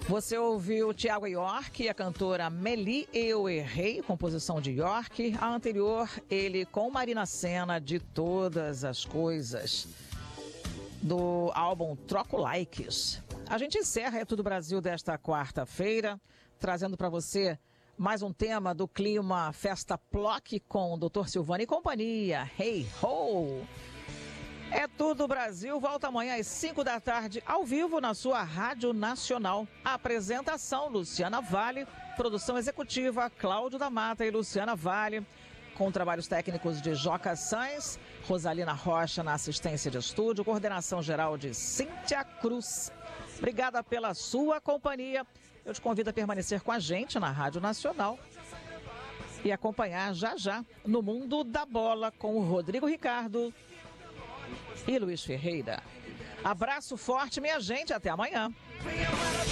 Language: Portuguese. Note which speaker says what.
Speaker 1: Você ouviu Thiago York e a cantora Meli Eu Errei, composição de York. A anterior, ele com Marina Sena, De Todas as Coisas, do álbum Troco Likes. A gente encerra É Tudo Brasil desta quarta-feira, trazendo para você mais um tema do clima Festa Plock com o Dr. Silvano e companhia. Hey Ho! É Tudo Brasil, volta amanhã às 5 da tarde, ao vivo na sua Rádio Nacional. A apresentação, Luciana Vale, produção executiva, Cláudio da Mata e Luciana Vale, com trabalhos técnicos de Joca Sainz, Rosalina Rocha na assistência de estúdio, coordenação geral de Cíntia Cruz. Obrigada pela sua companhia. Eu te convido a permanecer com a gente na Rádio Nacional e acompanhar já no Mundo da Bola com o Rodrigo Ricardo e Luiz Ferreira. Abraço forte, minha gente. Até amanhã.